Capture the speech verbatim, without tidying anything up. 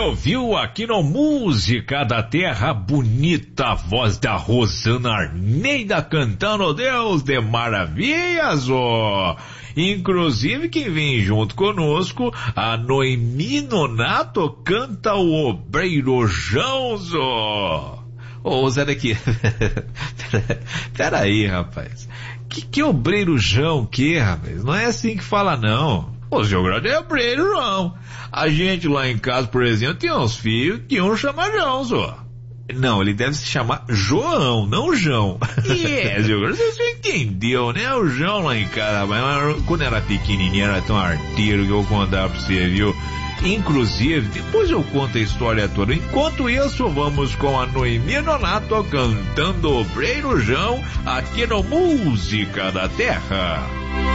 ouviu aqui no Música da Terra, bonita voz da Rosana Arneida cantando Deus de Maravilhas, ó. Inclusive quem vem junto conosco, a Noemi Nonato canta o Obreiro João, ó. Ô, Zé daqui. Pera aí, rapaz. Que que Obreiro João, que, rapaz? Não é assim que fala, não. O seu grande é Obreiro João. A gente lá em casa, por exemplo, tem uns filhos que um chama João, só. Não, ele deve se chamar João, não João. É, seu grande, você entendeu, né? O João lá em casa, mas quando era pequenininho, era tão arteiro que eu vou contar pra você, viu? Inclusive, depois eu conto a história toda. Enquanto isso, vamos com a Noemi Nonato cantando Obreiro João aqui no Música da Terra.